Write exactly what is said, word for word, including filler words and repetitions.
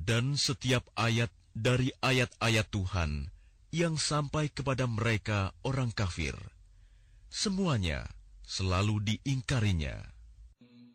Dan setiap ayat dari ayat-ayat Tuhan yang sampai kepada mereka orang kafir, semuanya selalu diingkarinya.